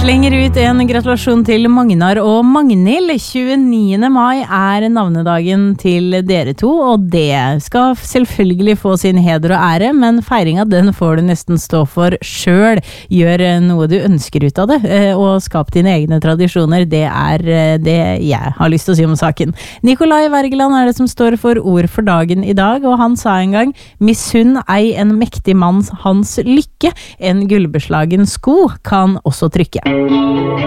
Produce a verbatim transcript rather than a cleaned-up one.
Slenger ut en gratulasjon til Magnar og Magnhild. tjueniende mai er navnedagen til dere to, og det skal selvfølgelig få sin heder og ære, men feiringa den får du nesten stå for selv. Gjør noe du ønsker ut av det, og skap dine egne tradisjoner. Det er det jeg har lyst til å si om saken. Nikolai Wergeland er det som står for ord for dagen i dag, og han sa en gang: misunn ei en mektig manns hans lykke, en gullbeslagen sko kan også trykke.